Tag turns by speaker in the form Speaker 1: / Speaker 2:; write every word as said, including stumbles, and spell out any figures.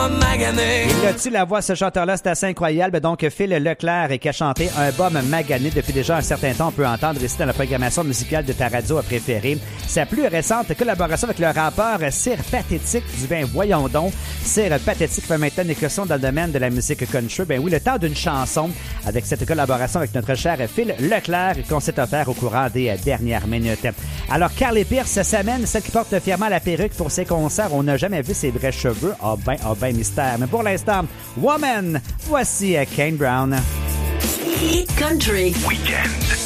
Speaker 1: magané.
Speaker 2: Il a-tu la voix, ce chanteur-là, c'est assez incroyable. Donc, Phil Leclerc qui a chanté un bum magané depuis déjà un certain temps. On peut entendre ici dans la programmation musicale de ta radio préférée. Sa plus récente collaboration avec le rappeur Sir Pathétique. Du ben voyons donc. Sir Pathétique fait maintenant une incursion dans le domaine de la musique country. Ben oui, le temps d'une chanson avec cette collaboration avec notre cher Phil Leclerc qu'on s'est offert au courant des dernières minutes. Alors, Carly Pearce s'amène, celle qui porte fièrement la perruque pour ses concerts. On n'a jamais vu ses vrais cheveux. Ah ben, ah ben mystère. Mais pour l'instant, Woman, voici Kane Brown.
Speaker 3: Country
Speaker 4: Weekend.